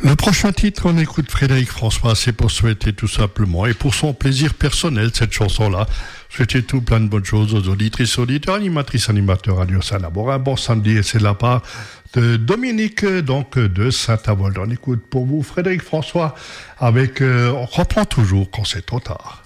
Le prochain titre, on écoute Frédéric François, c'est pour souhaiter tout simplement, et pour son plaisir personnel, cette chanson-là, souhaiter tout plein de bonnes choses aux auditrices, auditeurs, animatrices, animateurs Radio Saint-Labor. Un bon samedi, et c'est de la part de Dominique, donc de Saint-Avold. On écoute pour vous Frédéric François avec On reprend toujours quand c'est trop tard.